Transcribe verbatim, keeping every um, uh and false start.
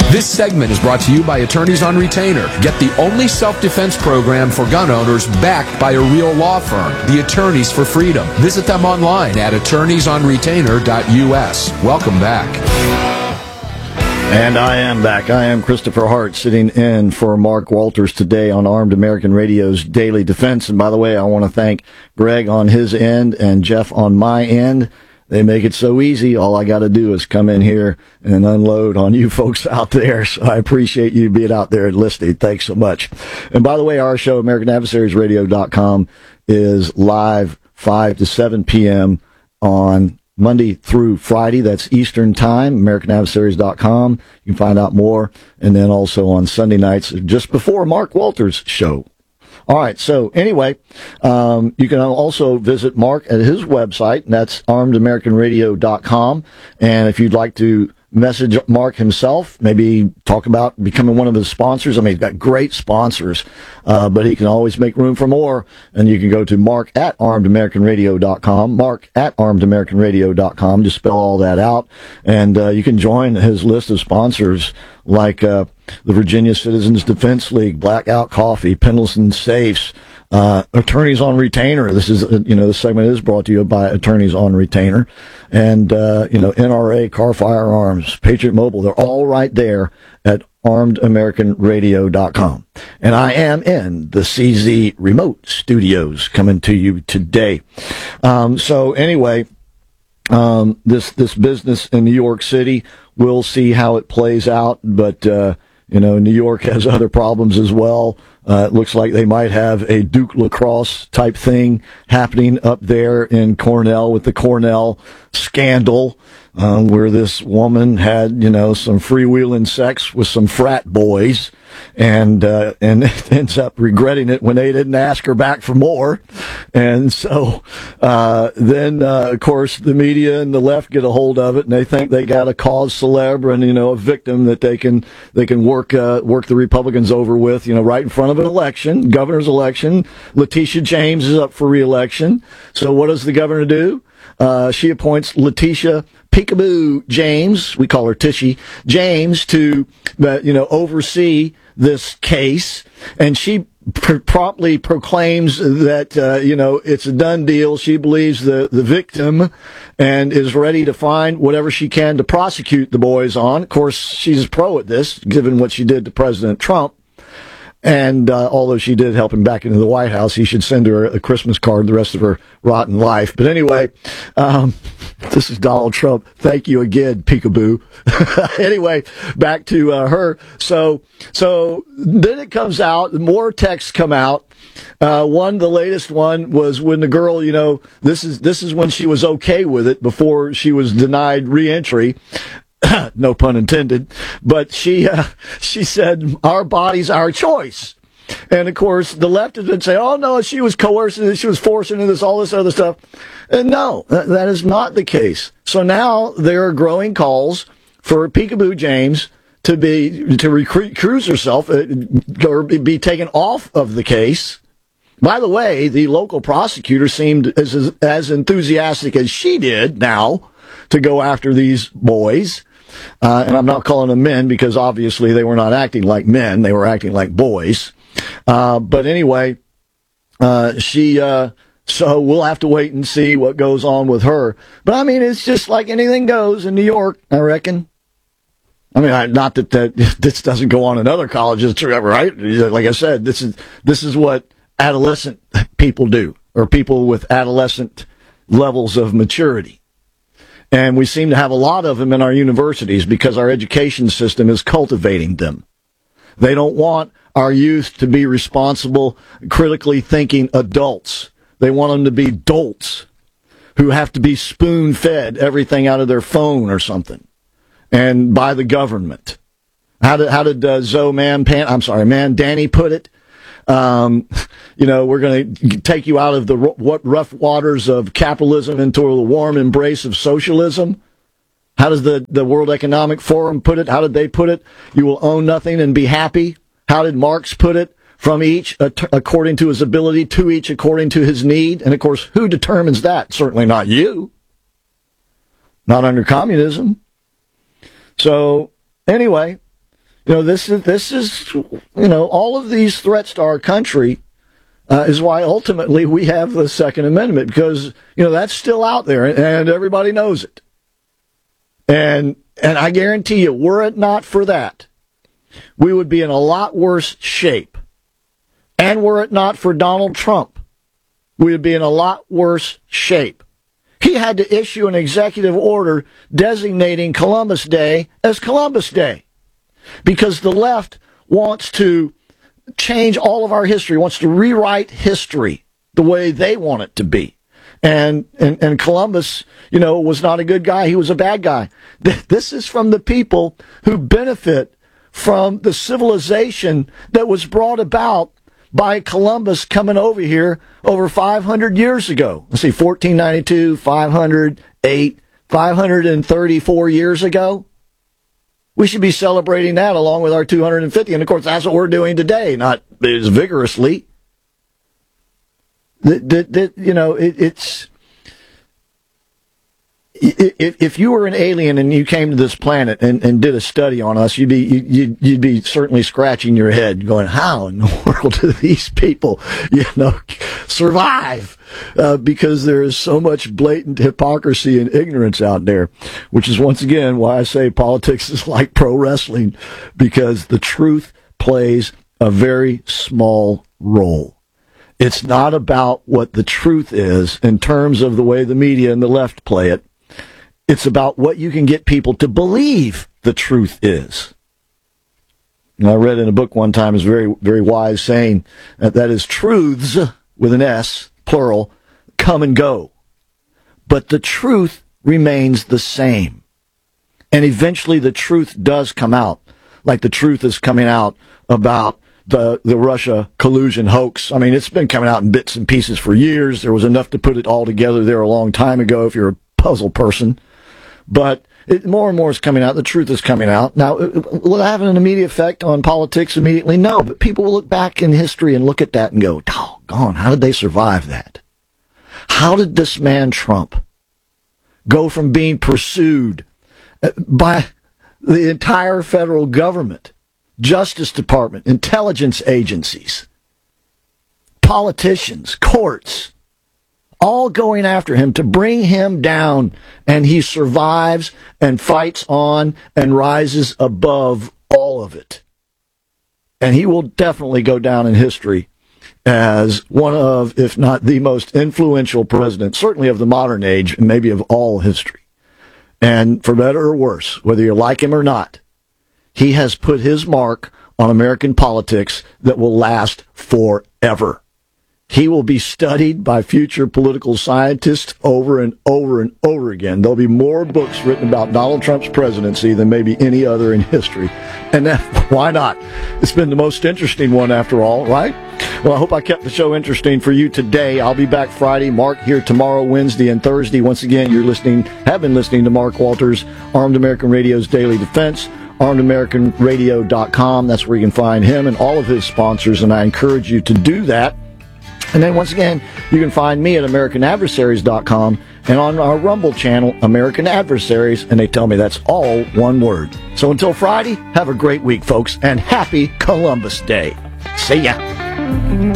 This segment is brought to you by Attorneys on Retainer. Get the only self-defense program for gun owners backed by a real law firm, the Attorneys for Freedom. Visit them online at attorneys on retainer dot U S. Welcome back. And I am back. I am Christopher Hart, sitting in for Mark Walters today on Armed American Radio's Daily Defense. And by the way, I want to thank Greg on his end and Jeff on my end. They make it so easy. All I got to do is come in here and unload on you folks out there. So I appreciate you being out there and listening. Thanks so much. And by the way, our show, American Adversaries Radio dot com, is live five to seven p.m. on Monday through Friday. That's Eastern Time, American Adversaries dot com. You can find out more. And then also on Sunday nights, just before Mark Walters' show. All right, so anyway, um, you can also visit Mark at his website, and that's armed american radio dot com. And if you'd like to message Mark himself, maybe talk about becoming one of his sponsors. I mean, he's got great sponsors, uh, but he can always make room for more. And you can go to Mark at armed american radio dot com, Mark at armed american radio dot com. Just spell all that out. And uh, you can join his list of sponsors like uh, the Virginia Citizens Defense League, Blackout Coffee, Pendleton Safes, uh, Attorneys on Retainer. This is, you know, this segment is brought to you by Attorneys on Retainer. And, uh, you know, N R A, Car Firearms, Patriot Mobile. They're all right there at armed american radio dot com. And I am in the C Z remote studios coming to you today. Um, so anyway, um, this, this business in New York City, we'll see how it plays out. But, uh, you know, New York has other problems as well. Uh, it looks like they might have a Duke lacrosse type thing happening up there in Cornell with the Cornell scandal, uh, where this woman had, you know, some freewheeling sex with some frat boys, and uh, and ends up regretting it when they didn't ask her back for more. And so uh, then, uh, of course, the media and the left get a hold of it, and they think they got a cause célèbre and, you know, a victim that they can they can work uh, work the Republicans over with, you know, right in front of an election, governor's election. Letitia James is up for re-election. So what does the governor do? Uh, she appoints Letitia Peekaboo James, we call her Tishy, James, to, uh, you know, oversee this case. And she pr- promptly proclaims that, uh, you know, it's a done deal. She believes the, the victim and is ready to find whatever she can to prosecute the boys on. Of course, she's pro at this, given what she did to President Trump. And uh, although she did help him back into the White House, he should send her a Christmas card the rest of her rotten life. But anyway, um, this is Donald Trump. Thank you again, Peekaboo. Anyway, back to uh, her. So, so then it comes out, more texts come out. Uh, one, the latest one was when the girl, you know, this is this is when she was okay with it before she was denied reentry. No pun intended, but she uh, she said, our body's our choice. And, of course, the left has been saying, oh, no, she was coercing it, she was forcing this, all this other stuff. And no, that, that is not the case. So now there are growing calls for Peekaboo James to be to recuse herself uh, or be taken off of the case. By the way, the local prosecutor seemed as, as enthusiastic as she did now to go after these boys. Uh, and I'm not calling them men because obviously they were not acting like men. They were acting like boys. Uh, but anyway, uh, she, uh, so we'll have to wait and see what goes on with her. But I mean, it's just like anything goes in New York, I reckon. I mean, I, not that, that this doesn't go on in other colleges, right? Like I said, this is, this is what adolescent people do, or people with adolescent levels of maturity. And we seem to have a lot of them in our universities because our education system is cultivating them. They don't want our youth to be responsible, critically thinking adults. They want them to be dolts who have to be spoon-fed everything out of their phone or something, and by the government. How did how did uh, Zoe Man Pan? I'm sorry, Man Danny put it. Um, you know, we're going to take you out of the what rough waters of capitalism into the warm embrace of socialism. How does the, the World Economic Forum put it? How did they put it? You will own nothing and be happy. How did Marx put it? From each according to his ability, to each according to his need. And of course, who determines that? Certainly not you. Not under communism. So anyway, You know, this is, this is, you know, all of these threats to our country uh, is why ultimately we have the Second Amendment, because, you know, that's still out there and everybody knows it. And, and I guarantee you, were it not for that, we would be in a lot worse shape. And were it not for Donald Trump, we would be in a lot worse shape. He had to issue an executive order designating Columbus Day as Columbus Day, because the left wants to change all of our history, wants to rewrite history the way they want it to be. And, and, and Columbus, you know, was not a good guy. He was a bad guy. This is from the people who benefit from the civilization that was brought about by Columbus coming over here over five hundred years ago. Let's see, fourteen ninety-two, five hundred eight, five hundred thirty-four years ago. We should be celebrating that along with our two hundred fifty. And, of course, that's what we're doing today, not as vigorously. That, that, that, you know, it, it's... If, if you were an alien and you came to this planet and, and did a study on us, you'd be you'd, you'd be certainly scratching your head, going, "How in the world do these people, you know, survive?" Uh, because there is so much blatant hypocrisy and ignorance out there, which is once again why I say politics is like pro wrestling, because the truth plays a very small role. It's not about what the truth is in terms of the way the media and the left play it. It's about what you can get people to believe the truth is. And I read in a book one time, is very, very wise saying that, that is, truths, with an S, plural, come and go. But the truth remains the same. And eventually the truth does come out, like the truth is coming out about the, the Russia collusion hoax. I mean, it's been coming out in bits and pieces for years. There was enough to put it all together there a long time ago if you're a puzzle person. But it, more and more is coming out. The truth is coming out. Now, will it have an immediate effect on politics immediately? No, but people will look back in history and look at that and go, doggone, how did they survive that? How did this man Trump go from being pursued by the entire federal government, Justice Department, intelligence agencies, politicians, courts, all going after him to bring him down, and he survives and fights on and rises above all of it. And he will definitely go down in history as one of, if not the most influential president, certainly of the modern age, and maybe of all history. And for better or worse, whether you like him or not, he has put his mark on American politics that will last forever. He will be studied by future political scientists over and over and over again. There'll be more books written about Donald Trump's presidency than maybe any other in history. And that, why not? It's been the most interesting one after all, right? Well, I hope I kept the show interesting for you today. I'll be back Friday. Mark here tomorrow, Wednesday, and Thursday. Once again, you're listening, have been listening to Mark Walters, Armed American Radio's Daily Defense. armed american radio dot com. That's where you can find him and all of his sponsors, and I encourage you to do that. And then once again, you can find me at american adversaries dot com and on our Rumble channel, American Adversaries, and they tell me that's all one word. So until Friday, have a great week, folks, and happy Columbus Day. See ya.